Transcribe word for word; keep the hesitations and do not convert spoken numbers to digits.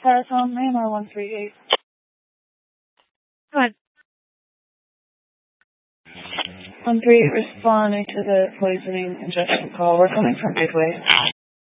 status on main or one three eight. Go ahead. one three eight responding to the poisoning injection call. We're coming from Midway.